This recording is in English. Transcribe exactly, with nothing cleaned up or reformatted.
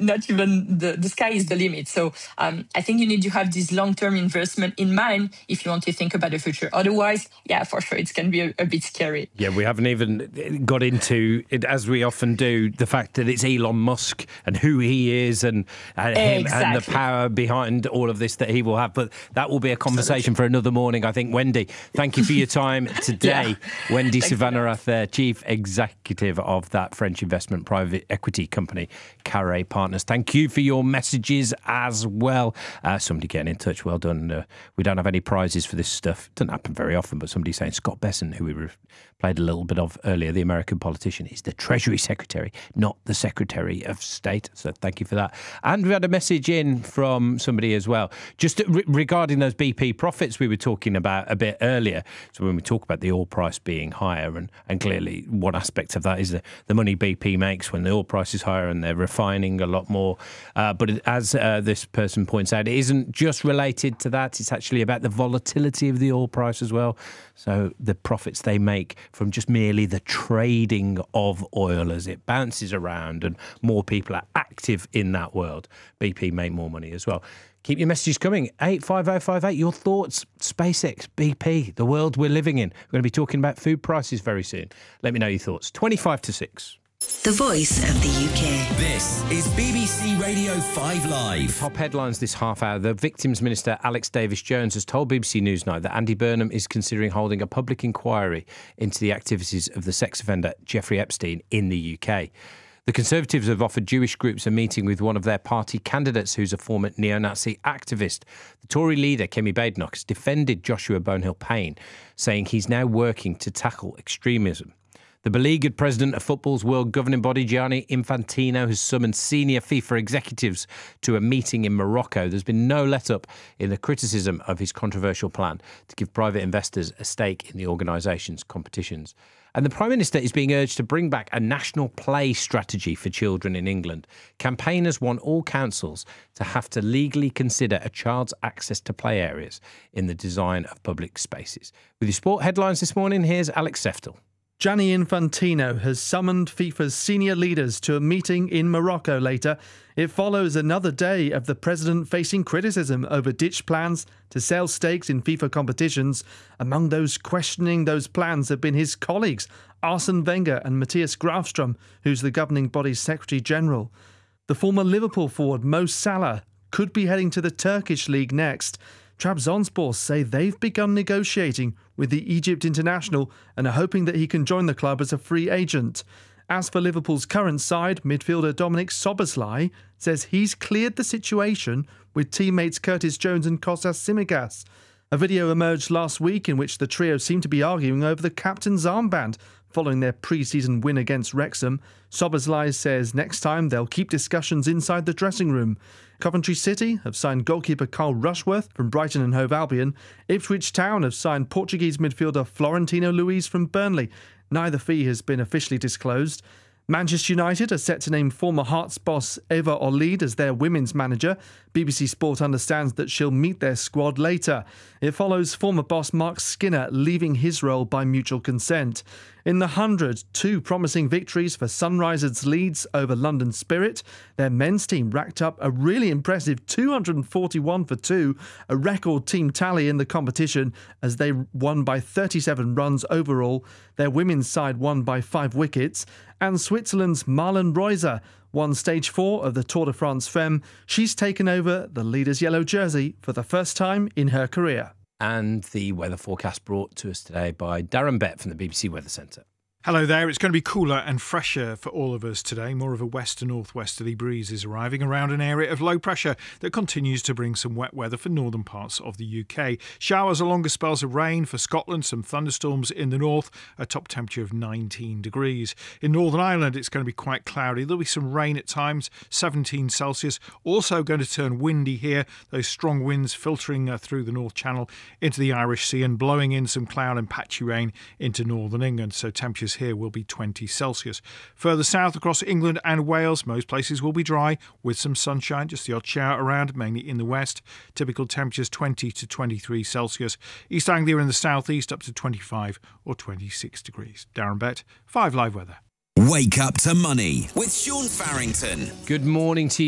not even the, the sky is the limit. So um, I think you need to have this long-term investment in mind if you want to think about the future. Otherwise, yeah, for sure, it can be a, a bit scary. Yeah, we haven't even got into it, as we often do, the fact that it's Elon Musk and who he is and, and him Exactly. and the power behind all of this that he will have. But that will be a conversation for another morning, I think. Wendy, thank you for your time today. Yeah. Wendy Sivanarathe there, Chief Executive of that French investment private equity company, Carré Partners. Thank you for your messages as well. Uh, somebody getting in touch, well done. Uh, we don't have any prizes for this stuff. Doesn't happen very often, but somebody saying Scott Besson, who we re- played a little bit of earlier, the American politician, is the Treasury Secretary, not the Secretary of State. So thank you for that. And we had a message in from somebody as well, just re- regarding those B P profits we were talking about a bit earlier. So when we talk about the oil price being higher, and, and clearly one aspect of that is the, the money B P makes when the oil price is higher and they're refining a lot more. Uh, but as uh, this person points out, it isn't just related to that. It's actually about the volatility of the oil price as well. So the profits they make from just merely the trading of oil as it bounces around and more people are active in that world, B P make more money as well. Keep your messages coming. eight five oh five eight. Your thoughts, SpaceX, B P, the world we're living in. We're going to be talking about food prices very soon. Let me know your thoughts. twenty-five to six. The Voice of the U K. This is B B C Radio five Live. Top headlines this half hour. The Victims Minister, Alex Davis-Jones, has told B B C Newsnight that Andy Burnham is considering holding a public inquiry into the activities of the sex offender Jeffrey Epstein in the U K. The Conservatives have offered Jewish groups a meeting with one of their party candidates who's a former neo-Nazi activist. The Tory leader, Kemi Badenoch, has defended Joshua Bonehill-Payne, saying he's now working to tackle extremism. The beleaguered president of football's world governing body, Gianni Infantino, has summoned senior FIFA executives to a meeting in Morocco. There's been no let-up in the criticism of his controversial plan to give private investors a stake in the organisation's competitions. And the Prime Minister is being urged to bring back a national play strategy for children in England. Campaigners want all councils to have to legally consider a child's access to play areas in the design of public spaces. With your sport headlines this morning, here's Alex Seftel. Gianni Infantino has summoned FIFA's senior leaders to a meeting in Morocco later. It follows another day of the president facing criticism over ditch plans to sell stakes in FIFA competitions. Among those questioning those plans have been his colleagues, Arsene Wenger and Matthias Grafstrom, who's the governing body's Secretary-General. The former Liverpool forward Mo Salah could be heading to the Turkish league next. Trabzonspor say they've begun negotiating with the Egypt international and are hoping that he can join the club as a free agent. As for Liverpool's current side, midfielder Dominic Szoboszlai says he's cleared the situation with teammates Curtis Jones and Kostas Tsimikas. A video emerged last week in which the trio seemed to be arguing over the captain's armband following their pre-season win against Wrexham. Szoboszlai says next time they'll keep discussions inside the dressing room. Coventry City have signed goalkeeper Carl Rushworth from Brighton and Hove Albion. Ipswich Town have signed Portuguese midfielder Florentino Luiz from Burnley. Neither fee has been officially disclosed. Manchester United are set to name former Hearts boss Eva Olid as their women's manager. B B C Sport understands that she'll meet their squad later. It follows former boss Mark Skinner leaving his role by mutual consent. In the hundred, two promising victories for Sunrisers Leeds over London Spirit. Their men's team racked up a really impressive two hundred forty-one for two, a record team tally in the competition as they won by thirty-seven runs overall. Their women's side won by five wickets. And Switzerland's Marlon Reuser won stage four of the Tour de France Femme. She's taken over the leader's yellow jersey for the first time in her career. And the weather forecast brought to us today by Darren Bett from the B B C Weather Centre. Hello there. It's going to be cooler and fresher for all of us today. More of a west to northwesterly breeze is arriving around an area of low pressure that continues to bring some wet weather for northern parts of the U K. Showers or longer spells of rain for Scotland, some thunderstorms in the north, a top temperature of nineteen degrees. In Northern Ireland, it's going to be quite cloudy. There'll be some rain at times, seventeen Celsius. Also going to turn windy here. Those strong winds filtering uh, through the North Channel into the Irish Sea and blowing in some cloud and patchy rain into northern England. So temperatures here will be twenty Celsius. Further south across England and Wales, most places will be dry with some sunshine, just the odd shower around, mainly in the west. Typical temperatures twenty to twenty-three Celsius. East Anglia in the southeast up to twenty-five or twenty-six degrees. Darren Bett, five Live Weather. Wake up to money with Sean Farrington. Good morning to you.